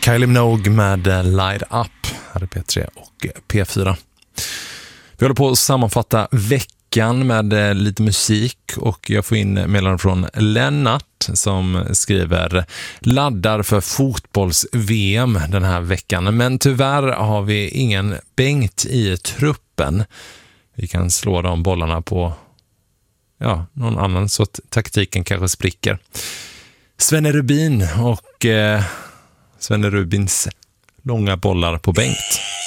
Kylie Minogue med Light Up här är P3 och P4. Vi håller på att sammanfatta veckan med lite musik och jag får in meddelanden från Lennart som skriver laddar för fotbolls-VM den här veckan. Men tyvärr har vi ingen Bengt i truppen. Vi kan slå de bollarna på någon annan så att taktiken kanske spricker. Svenne Rubin och Svenne Rubins långa bollar på Bengt.